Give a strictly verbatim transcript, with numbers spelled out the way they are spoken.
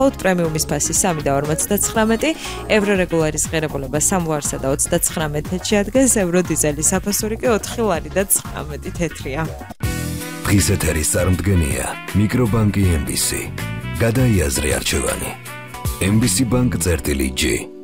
ხოლო პრემიუმის ფასი სამი და ორმოცდათხრამეტი, ევრო რეგულარის ღირებულება სამ ლარსა და ოცდათხრამეტ თეთრში ადგეს, ევრო დიზელის საფასური კი ოთხი ლარი და ცხრამეტი თეთრია. დღის ეთერის წარმდგენია მიკრობანკი ემ ბი სი. გადაიაზრე არჩევანი. ემ ბი სი ბანკ წერტილი ჯი.